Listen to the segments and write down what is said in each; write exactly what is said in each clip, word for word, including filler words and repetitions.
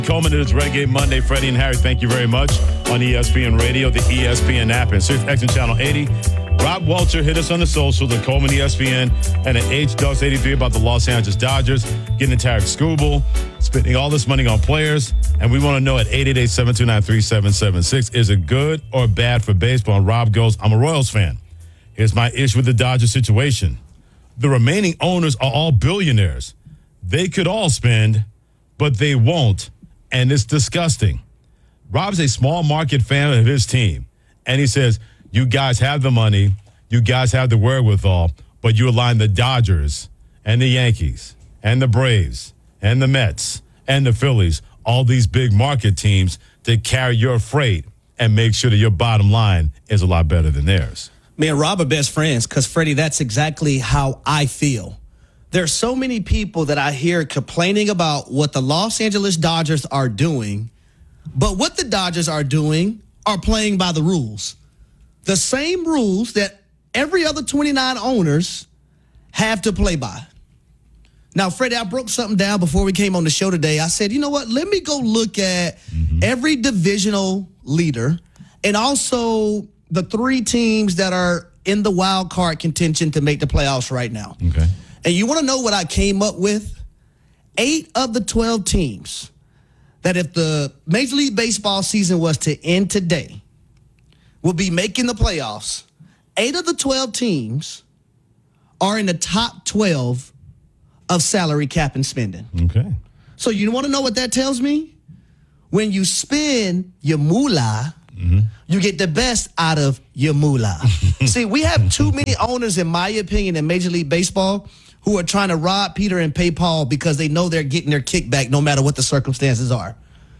Coleman, it is Reggae Monday. Freddie and Harry, thank you very much. On E S P N Radio, the E S P N app, and Sirius X M Channel eighty. Rob Walter hit us on the socials at Coleman E S P N and at H Dubs eighty-three about the Los Angeles Dodgers getting the Tarek Skubal, spending all this money on players. And we want to know at eight eight eight, seven two nine, three seven seven six, is it good or bad for baseball? And Rob goes, I'm a Royals fan. Here's my issue with the Dodgers situation. The remaining owners are all billionaires. They could all spend, but they won't. And it's disgusting. Rob's a small market fan of his team. And he says, you guys have the money. You guys have the wherewithal. But you align the Dodgers and the Yankees and the Braves and the Mets and the Phillies, all these big market teams, to carry your freight and make sure that your bottom line is a lot better than theirs. Me and Rob are best friends because, Freddie, that's exactly how I feel. There are so many people that I hear complaining about what the Los Angeles Dodgers are doing, but what the Dodgers are doing are playing by the rules. The same rules that every other twenty-nine owners have to play by. Now, Freddie, I broke something down before we came on the show today. I said, you know what? Let me go look at mm-hmm. every divisional leader and also the three teams that are in the wild card contention to make the playoffs right now. Okay. And you want to know what I came up with? Eight of the twelve teams that if the Major League Baseball season was to end today will be making the playoffs. Eight of the twelve teams are in the top twelve of salary cap and spending. Okay. So you want to know what that tells me? When you spend your moolah, mm-hmm. you get the best out of your moolah. See, we have too many owners, in my opinion, in Major League Baseball who are trying to rob Peter and pay Paul because they know they're getting their kickback no matter what the circumstances are.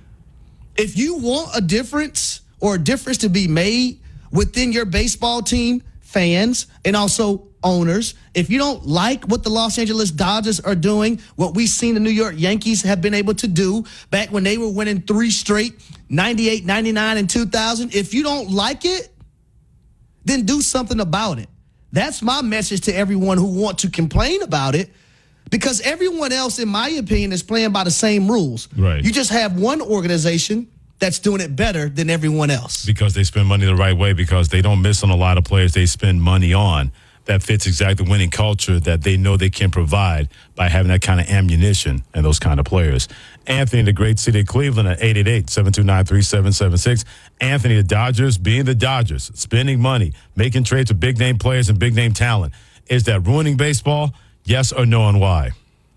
If you want a difference or a difference to be made within your baseball team, fans, and also owners, if you don't like what the Los Angeles Dodgers are doing, what we've seen the New York Yankees have been able to do back when they were winning three straight, ninety-eight, ninety-nine, and two thousand, if you don't like it, then do something about it. That's my message to everyone who want to complain about it, because everyone else, in my opinion, is playing by the same rules. Right. You just have one organization that's doing it better than everyone else. Because they spend money the right way, because they don't miss on a lot of players they spend money on that fits exactly the winning culture that they know they can provide by having that kind of ammunition and those kind of players. Anthony, the great city of Cleveland, at eight eight eight, seven two nine, three seven seven six. Anthony, the Dodgers being the Dodgers, spending money, making trades with big-name players and big-name talent. Is that ruining baseball? Yes or no, and why?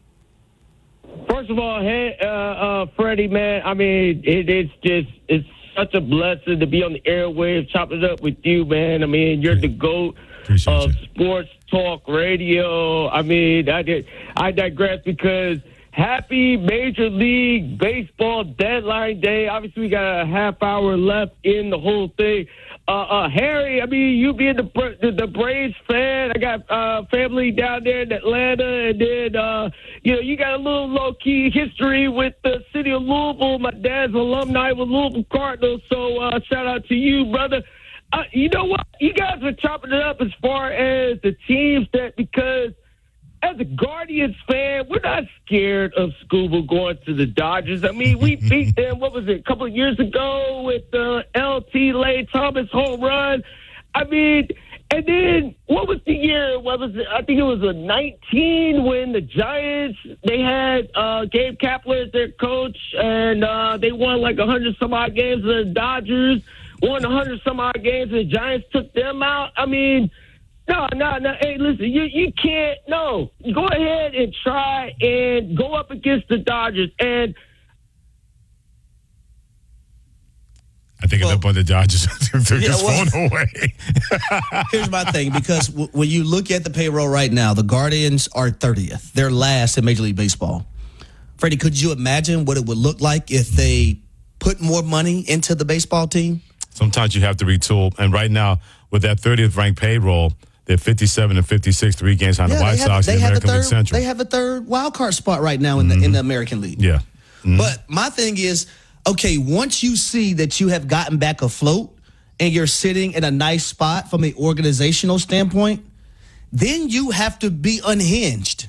First of all, hey, uh, uh, Freddie, man, I mean, it, it's just, it's such a blessing to be on the airwaves, chopping it up with you, man. I mean, you're the GOAT of you. Sports talk radio. I mean, I did, I digress because happy Major League Baseball deadline day. Obviously, we got a half hour left in the whole thing. Uh, uh, Harry, I mean, you being the the, the Braves fan, I got uh, family down there in Atlanta, and then, uh, you know, you got a little low-key history with the city of Louisville. My dad's alumni with Louisville Cardinals, so uh, shout out to you, brother. Uh, you know what? You guys are chopping it up as far as the teams that, because as a Guardians fan, we're not scared of Skubal going to the Dodgers. I mean, we beat them, what was it, a couple of years ago with the L T Lane Thomas home run. I mean, and then what was the year? What was it? I think it was a nineteen when the Giants, they had uh, Gabe Kapler as their coach, and uh, they won like one hundred some odd games. The Dodgers won one hundred some odd games, and the Giants took them out. I mean, No, no, no. Hey, listen, you you can't. No, go ahead and try and go up against the Dodgers. And I think well, at that point the Dodgers took yeah, his well, phone away. Here's my thing, because w- when you look at the payroll right now, the Guardians are thirtieth. They're last in Major League Baseball. Freddie, could you imagine what it would look like if they put more money into the baseball team? Sometimes you have to retool. And right now, with that thirtieth ranked payroll, they're fifty-seven and fifty-six, three games on yeah, the White have, Sox in the American third, League Central. They have a third wild card spot right now in mm-hmm. the in the American League. Yeah. Mm-hmm. But my thing is, okay, once you see that you have gotten back afloat and you're sitting in a nice spot from an organizational standpoint, then you have to be unhinged.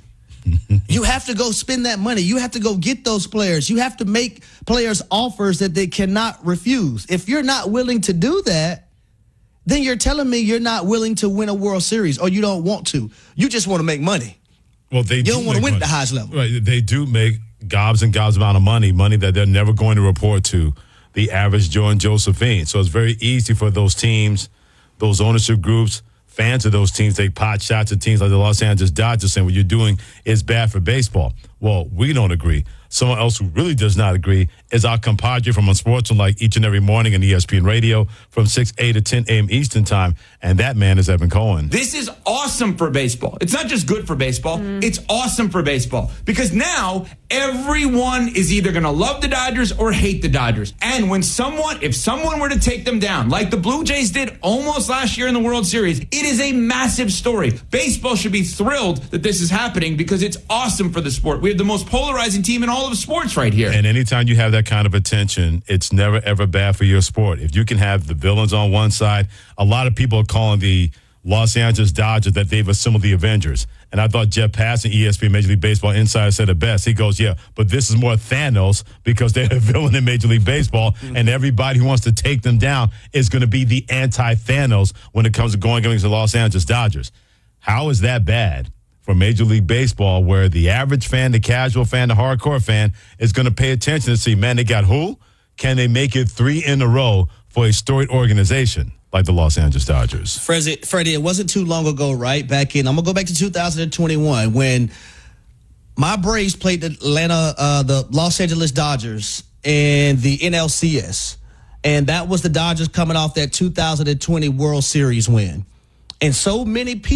You have to go spend that money. You have to go get those players. You have to make players offers that they cannot refuse. If you're not willing to do that, then you're telling me you're not willing to win a World Series, or you don't want to. You just want to make money. Well, they you do don't want to win money. at the highest level. Right. They do make gobs and gobs amount of money, money that they're never going to report to the average Joe and Josephine. So it's very easy for those teams, those ownership groups, fans of those teams take pot shots at teams like the Los Angeles Dodgers saying what you're doing is bad for baseball. Well, we don't agree. Someone else who really does not agree is our compadre from Unsportsmanlike each and every morning on E S P N Radio from six a to ten a.m. Eastern Time, and that man is Evan Cohen. This is awesome for baseball. It's not just good for baseball. Mm. It's awesome for baseball because now everyone is either going to love the Dodgers or hate the Dodgers. And when someone, if someone were to take them down, like the Blue Jays did almost last year in the World Series, it is a massive story. Baseball should be thrilled that this is happening because it's awesome for the sport. We have the most polarizing team in all of sports right here. And anytime you have that kind of attention, it's never, ever bad for your sport. If you can have the villains on one side, a lot of people are calling the Los Angeles Dodgers that they've assembled the Avengers. And I thought Jeff Passan, E S P N Major League Baseball Insider, said it best. He goes, yeah, but this is more Thanos because they're a villain in Major League Baseball, mm-hmm. and everybody who wants to take them down is going to be the anti-Thanos when it comes to going against the Los Angeles Dodgers. How is that bad for Major League Baseball, where the average fan, the casual fan, the hardcore fan is going to pay attention to see, man, they got who? Can they make it three in a row for a storied organization like the Los Angeles Dodgers? Freddie, Freddie, it wasn't too long ago, right? Back in, I'm going to go back to two thousand twenty-one when my Braves played the Atlanta, uh, the Los Angeles Dodgers in the N L C S. And that was the Dodgers coming off that two thousand twenty World Series win. And so many people